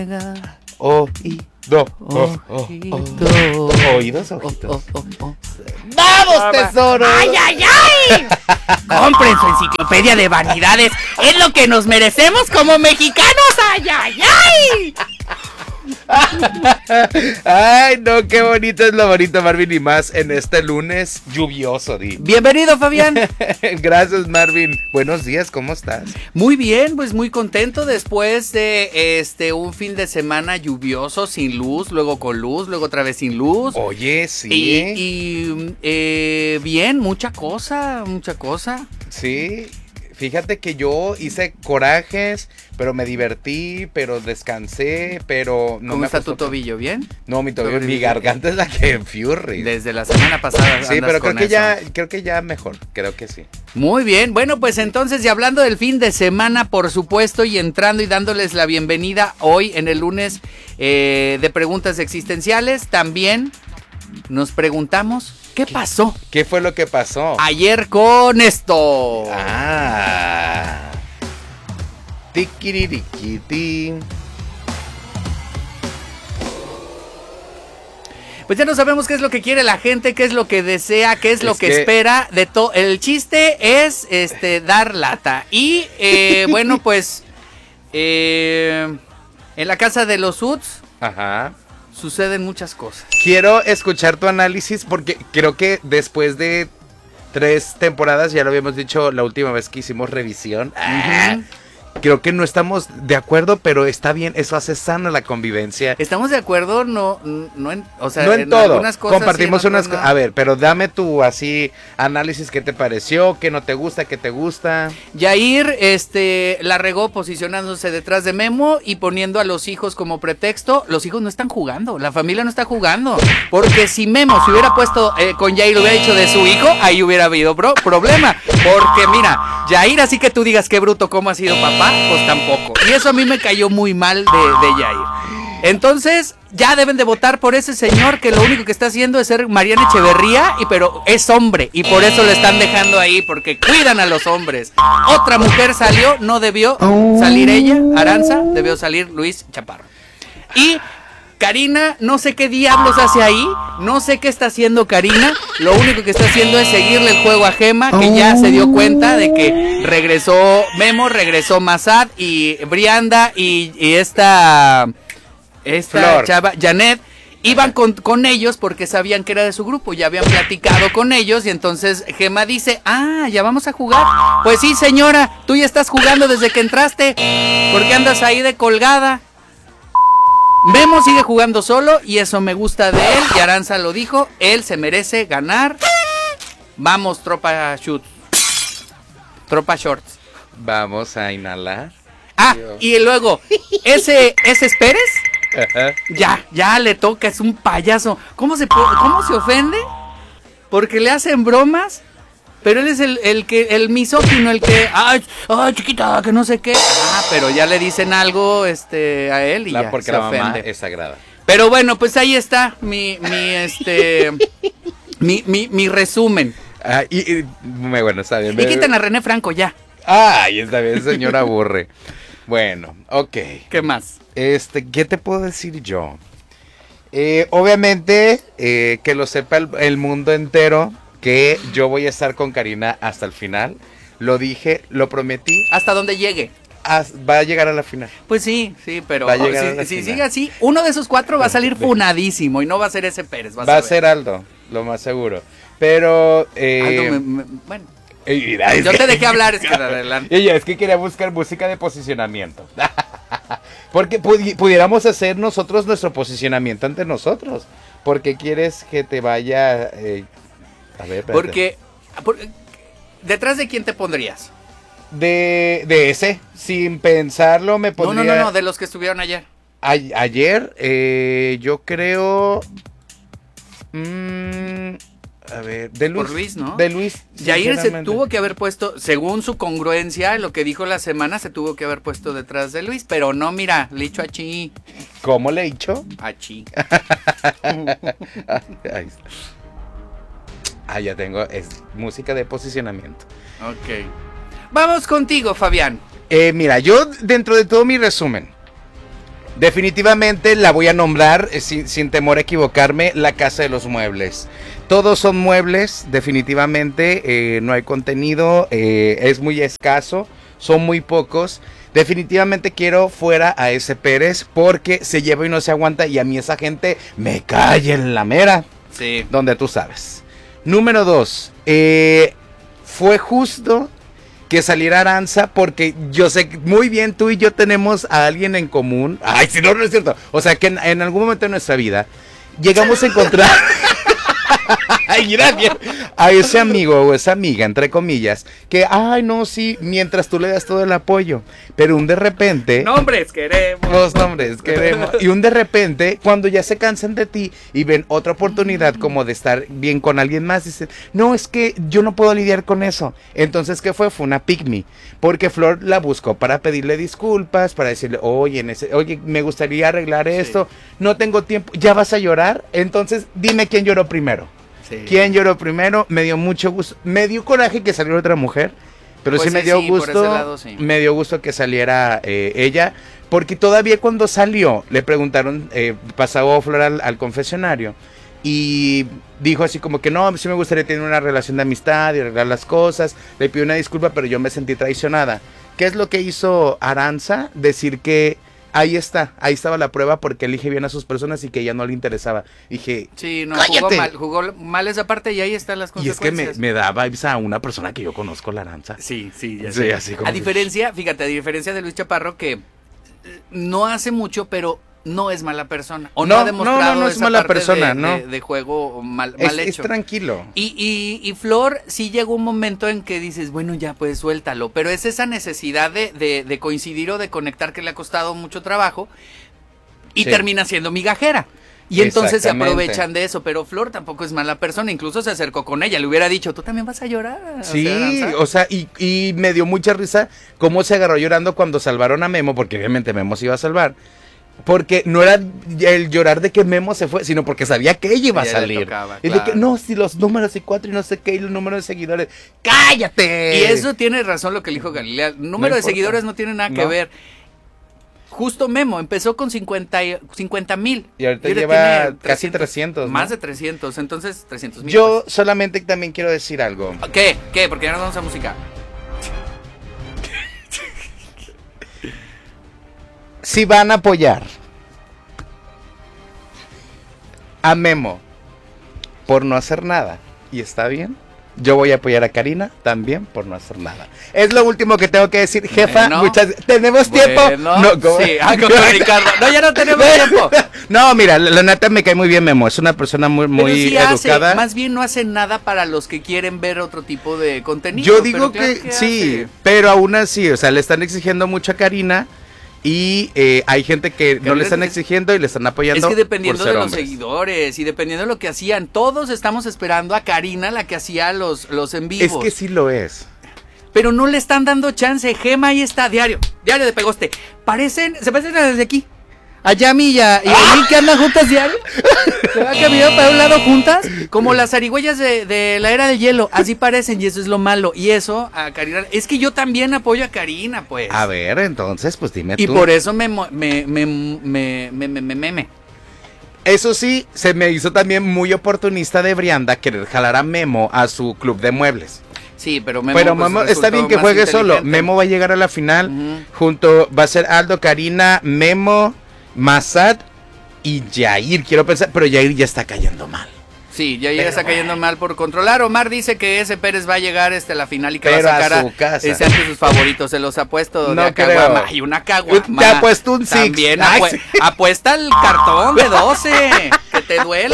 Oídos, ojitos. ¡Vamos, tesoro! ¡Ay, ay, ay! Compren su enciclopedia de vanidades. Es lo que nos merecemos como mexicanos. ¡Ay, ay, ay! Ay, no, qué bonito es lo bonito, Marvin, y más en este lunes lluvioso, Di. Bienvenido, Fabián. Gracias, Marvin. Buenos días, ¿cómo estás? Muy bien, pues muy contento después de un fin de semana lluvioso, sin luz, luego con luz, luego otra vez sin luz. Oye, sí. Y bien, mucha cosa. Sí. Fíjate que yo hice corajes, pero me divertí, pero descansé, pero no. ¿Cómo está tu tobillo? ¿Bien? No, mi tobillo, mi garganta es la que enfurri. Desde la semana pasada. Sí, pero creo que ya mejor, creo que sí. Muy bien, bueno, pues entonces, y hablando del fin de semana, por supuesto, y entrando y dándoles la bienvenida hoy en el lunes de preguntas existenciales, también nos preguntamos, ¿qué pasó? ¿Qué fue lo que pasó? Ayer con esto. Tiquiririquiti. Pues ya no sabemos qué es lo que quiere la gente, qué es lo que desea, qué es lo que espera de todo. El chiste es dar lata. Y bueno, pues en la casa de los Uts. Ajá. Suceden muchas cosas. Quiero escuchar tu análisis porque creo que después de 3 temporadas, ya lo habíamos dicho la última vez que hicimos revisión, creo que no estamos de acuerdo, pero está bien, eso hace sana la convivencia. ¿Estamos de acuerdo? No en todo. Algunas cosas compartimos sí, unas cosas. A ver, pero dame tu así análisis, ¿qué te pareció? ¿Qué no te gusta? ¿Qué te gusta? Yair la regó posicionándose detrás de Memo y poniendo a los hijos como pretexto. Los hijos no están jugando, la familia no está jugando. Porque si Memo se hubiera puesto con Yair, lo hubiera dicho de su hijo, ahí hubiera habido problema. Porque mira, Yair, así que tú digas qué bruto, cómo ha sido papá, pues tampoco. Y eso a mí me cayó muy mal de Yair. Entonces, ya deben de votar por ese señor que lo único que está haciendo es ser Mariana Echeverría, pero es hombre. Y por eso lo están dejando ahí, porque cuidan a los hombres. Otra mujer salió, no debió salir ella, Aranza, debió salir Luis Chaparro. Y Karina, no sé qué diablos hace ahí, no sé qué está haciendo Karina, lo único que está haciendo es seguirle el juego a Gema, que ya se dio cuenta de que regresó Memo, regresó Mazad y Brianda y esta Flor. chava, Janet, iban con ellos porque sabían que era de su grupo, ya habían platicado con ellos y entonces Gema dice, ya vamos a jugar. Pues sí, señora, tú ya estás jugando desde que entraste, ¿por qué andas ahí de colgada? Memo sigue jugando solo y eso me gusta de él, y Aranza lo dijo, él se merece ganar. Vamos, tropa shorts. Vamos a inhalar. Y luego, ese es Pérez. Ajá. Ya le toca, es un payaso. ¿Cómo se ofende? Porque le hacen bromas. Pero él es el misógino, el que, ay, chiquita, que no sé qué. Pero ya le dicen algo, a él y ya porque se la ofende. mamá es sagrada. Pero bueno, pues ahí está mi resumen. Bueno, está bien. Y quitan a René Franco ya. Ay, está bien, señor aburre. Bueno, ok. ¿Qué más? ¿Qué te puedo decir yo? Obviamente, que lo sepa el mundo entero, que yo voy a estar con Karina hasta el final. Lo dije, lo prometí. Hasta donde llegue. Va a llegar a la final. Pues sí, pero si sigue así, uno de esos 4 va a salir funadísimo y no va a ser ese Pérez. Va a ser Aldo, lo más seguro. Pero... Aldo, bueno. Yo te dejé hablar, es que adelante. Ella, es que quería buscar música de posicionamiento. Porque pudiéramos hacer nosotros nuestro posicionamiento ante nosotros. Porque quieres que te vaya... a ver, porque ¿detrás de quién te pondrías? De ese, sin pensarlo me pondría... No, de los que estuvieron ayer. Ayer, yo creo... A ver, de Luis. Por Luis, ¿no? De Luis. Yair se tuvo que haber puesto, según su congruencia, lo que dijo la semana, se tuvo que haber puesto detrás de Luis. Pero no, mira, le hizo achí. ¿Cómo le hizo? Achí. Ya tengo, es música de posicionamiento. Ok. Vamos contigo, Fabián. Mira, yo dentro de todo mi resumen, Definitivamente la voy a nombrar, sin temor a equivocarme, la casa de los muebles. Todos son muebles, definitivamente, no hay contenido, es muy escaso, son muy pocos. Definitivamente quiero fuera a ese Pérez porque se lleva y no se aguanta y a mí esa gente me cae en la mera. Sí. Donde tú sabes. Número 2, fue justo que saliera Aranza porque yo sé que muy bien tú y yo tenemos a alguien en común. Ay, si no, no es cierto. O sea que en algún momento de nuestra vida llegamos a encontrar ay, gracias, a ese amigo o esa amiga, entre comillas, que, ay, no, sí, mientras tú le das todo el apoyo, pero un de repente... Nombres queremos. Los nombres queremos. Y un de repente, cuando ya se cansan de ti y ven otra oportunidad como de estar bien con alguien más, dicen, no, es que yo no puedo lidiar con eso. Entonces, ¿qué fue? Fue una pick me, porque Flor la buscó para pedirle disculpas, para decirle, oye, me gustaría arreglar esto, no tengo tiempo, ¿ya vas a llorar? Entonces, dime quién lloró primero. Sí. ¿Quién lloró primero? Me dio mucho gusto, me dio coraje que saliera otra mujer, pero pues sí me dio gusto, por ese lado, sí. Me dio gusto que saliera ella, porque todavía cuando salió, le preguntaron, pasó Flor al confesionario, y dijo así como que no, sí me gustaría tener una relación de amistad y arreglar las cosas, le pidió una disculpa, pero yo me sentí traicionada. ¿Qué es lo que hizo Aranza? Decir que ahí estaba la prueba porque elige bien a sus personas y que ella no le interesaba. Dije, sí, no, ¡cállate! jugó mal esa parte y ahí están las consecuencias. Y es que me da vibes a una persona que yo conozco, la Aranza. Sí, ya sé. Así como a diferencia de Luis Chaparro, que no hace mucho, pero no es mala persona. O no ha demostrado no es esa mala parte persona, no. de juego mal hecho. Es tranquilo. Y Flor sí llegó un momento en que dices, bueno, ya pues suéltalo. Pero es esa necesidad de coincidir o de conectar que le ha costado mucho trabajo y termina siendo migajera. Y entonces se aprovechan de eso, pero Flor tampoco es mala persona, incluso se acercó con ella, le hubiera dicho, tú también vas a llorar. Sí, o sea, y me dio mucha risa cómo se agarró llorando cuando salvaron a Memo, porque obviamente Memo se iba a salvar. Porque no era el llorar de que Memo se fue, sino porque sabía que ella iba a salir. Tocaba, y de que, no, si los números y 4 y no sé qué, y los números de seguidores. ¡Cállate! Y eso tiene razón lo que le dijo Galilea. El número de seguidores no tiene nada que ver. Justo Memo empezó con 50,000. Y ahorita lleva casi 300. Más de 300, entonces 300,000. Yo solamente también quiero decir algo. ¿Qué? Porque ya nos vamos a música. Si van a apoyar a Memo por no hacer nada, y está bien, yo voy a apoyar a Karina también por no hacer nada. Es lo último que tengo que decir, jefa. ¿Tenemos tiempo? No, sí, con Ricardo. No, ya no tenemos tiempo. No, mira, la neta me cae muy bien Memo, es una persona muy sí educada. Más bien no hace nada para los que quieren ver otro tipo de contenido. Yo digo que sí, pero aún así, o sea, le están exigiendo mucho a Karina. Y hay gente que no le están exigiendo y le están apoyando. Es que dependiendo de los seguidores y dependiendo de lo que hacían, todos estamos esperando a Karina, la que hacía los en vivos. Es que sí lo es. Pero no le están dando chance. Gema ahí está, diario de Pegoste. Se parecen desde aquí. A Yami y a mí que andan juntas diario. Se va caminando para un lado juntas, como las zarigüeyas de la era de hielo. Así parecen y eso es lo malo. Y eso a Karina. Es que yo también apoyo a Karina, pues. A ver, entonces, pues dime tú. Y por eso me. Eso sí, se me hizo también muy oportunista de Brianda querer jalar a Memo a su club de muebles. Sí, pero Memo pues, está bien que juegue solo. Memo va a llegar a la final. Va a ser Aldo, Karina, Memo, Massad y Yair, quiero pensar, pero Yair ya está cayendo mal. Sí, Yair está cayendo mal por controlar. Omar dice que ese Pérez va a llegar a la final y que va a sacar a su casa. Entre sus favoritos. Se los ha puesto no de caguama. Y una caguama. Te ha puesto un 6. También apuesta el cartón de 12. Que te duela.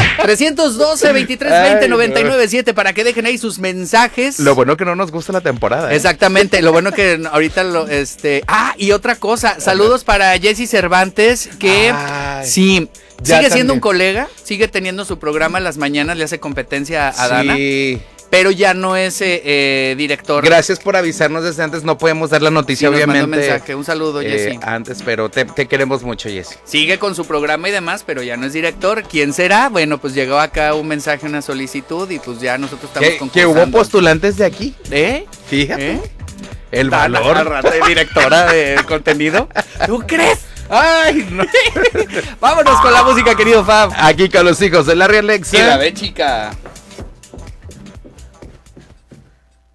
312-2320-997 para que dejen ahí sus mensajes. Lo bueno que no nos gusta la temporada. Exactamente, lo bueno que ahorita y otra cosa, saludos para Jesse Cervantes, que sí, sigue siendo un colega, sigue teniendo su programa en las mañanas, le hace competencia a Dana. Pero ya no es director. Gracias por avisarnos desde antes. No podemos dar la noticia, obviamente. Un mensaje. Un saludo, Jessy. Antes, pero te queremos mucho, Jessy. Sigue con su programa y demás, pero ya no es director. ¿Quién será? Bueno, pues llegó acá un mensaje, una solicitud y pues ya nosotros estamos concursando. ¿Que hubo postulantes de aquí? Fíjate. El valor. De directora de contenido. ¿Tú crees? Ay, no. Vámonos con la música, querido Fab. Aquí con los hijos de Larry Alexa. Y la ve, chica.